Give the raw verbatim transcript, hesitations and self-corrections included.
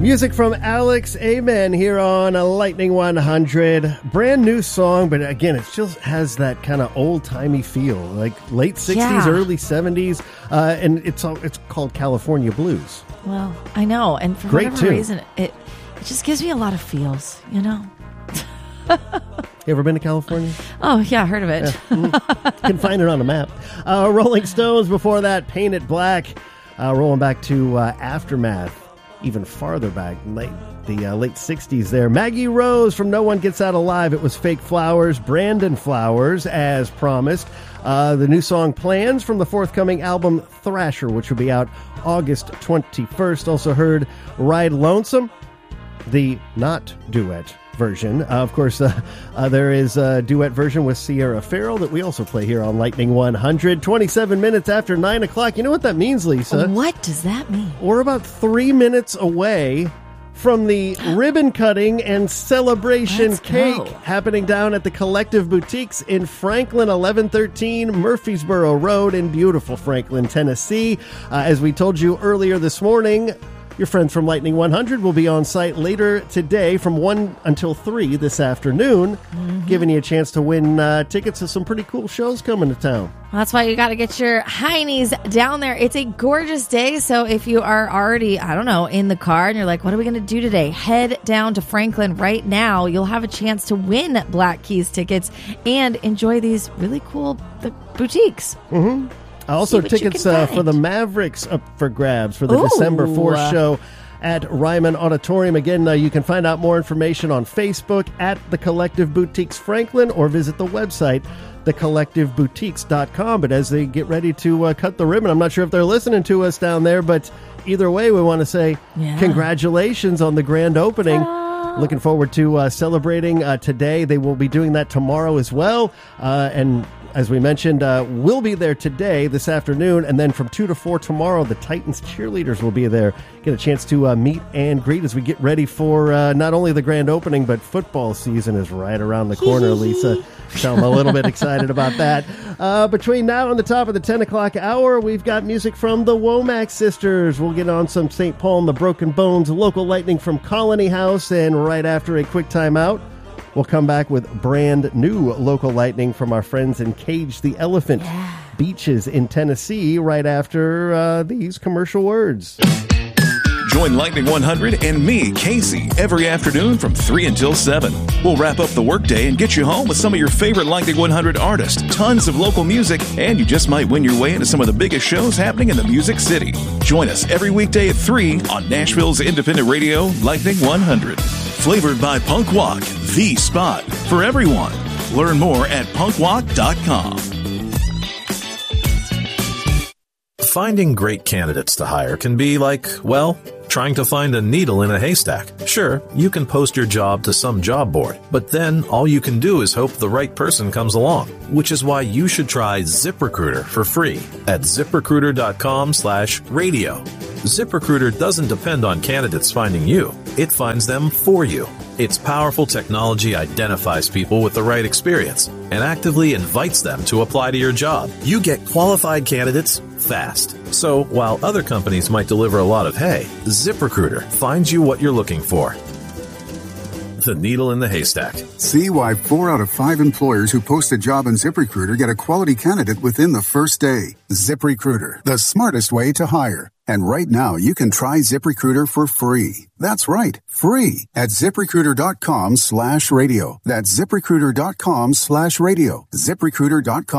Music from Alex Amen here on a Lightning one hundred. Brand new song, but again, it still has that kind of old-timey feel, like late sixties, Yeah. early seventies, uh, and it's all, it's called California Blues. Well, I know, and for Great whatever tune. reason, it it just gives me a lot of feels, you know? You ever been to California? Oh, yeah, I heard of it. You can find it on a map. Uh, Rolling Stones before that, Paint It Black. Uh, rolling back to uh, Aftermath, even farther back, late the uh, late sixties there. Maggie Rose from No One Gets Out Alive. It was Fake Flowers. Brandon Flowers, as promised. Uh, the new song Plans from the forthcoming album Thrasher, which will be out August twenty-first. Also heard Ride Lonesome, the not duet version. Uh, of course, uh, uh, there is a duet version with Sierra Farrell that we also play here on Lightning one hundred. twenty-seven minutes after nine o'clock. You know what that means, Lisa? What does that mean? We're about three minutes away from the ribbon cutting and celebration Let's cake go. happening down at the Collective Boutiques in Franklin, eleven thirteen Murfreesboro Road in beautiful Franklin, Tennessee. Uh, as we told you earlier this morning, your friends from Lightning one hundred will be on site later today from one until three this afternoon, Mm-hmm. giving you a chance to win uh, tickets to some pretty cool shows coming to town. Well, that's why you got to get your heinies down there. It's a gorgeous day, so if you are already, I don't know, in the car and you're like, what are we going to do today? Head down to Franklin right now. You'll have a chance to win Black Keys tickets and enjoy these really cool the boutiques. Mm-hmm. Also, what you tickets can uh, find. for the Mavericks up for grabs for the Ooh. December fourth show at Ryman Auditorium. Again, uh, you can find out more information on Facebook at The Collective Boutiques Franklin or visit the website, the collective boutiques dot com. But as they get ready to uh, cut the ribbon, I'm not sure if they're listening to us down there, but either way, we want to say Yeah. congratulations on the grand opening. Ta-da. Looking forward to uh, celebrating uh, today. They will be doing that tomorrow as well. Uh, and as we mentioned, uh, we'll be there today, this afternoon, and then from two to four tomorrow, the Titans cheerleaders will be there. Get a chance to uh, meet and greet as we get ready for uh, not only the grand opening, but football season is right around the corner, Lisa. So I'm a little bit excited about that. Uh, between now and the top of the ten o'clock hour, we've got music from the Womack Sisters. We'll get on some Saint Paul and the Broken Bones, local lightning from Colony House, and right after a quick timeout, we'll come back with brand new local lightning from our friends in Cage the Elephant Yeah. Beaches in Tennessee right after uh, these commercial words. Join Lightning one hundred and me, Casey, every afternoon from three until seven. We'll wrap up the workday and get you home with some of your favorite Lightning one hundred artists, tons of local music, and you just might win your way into some of the biggest shows happening in the Music City. Join us every weekday at three on Nashville's independent radio, Lightning one hundred. Flavored by Punk Walk, the spot for everyone. Learn more at punk walk dot com. Finding great candidates to hire can be like, well, trying to find a needle in a haystack. Sure, you can post your job to some job board, but then all you can do is hope the right person comes along, which is why you should try ZipRecruiter for free at ZipRecruiter.com slash radio. ZipRecruiter doesn't depend on candidates finding you. It finds them for you. Its powerful technology identifies people with the right experience and actively invites them to apply to your job. You get qualified candidates fast. So while other companies might deliver a lot of hay, ZipRecruiter finds you what you're looking for. The needle in the haystack. See why four out of five employers who post a job on ZipRecruiter get a quality candidate within the first day. ZipRecruiter, the smartest way to hire. And right now, you can try ZipRecruiter for free. That's right, free at ZipRecruiter.com slash radio. That's ZipRecruiter.com slash radio. ZipRecruiter dot com.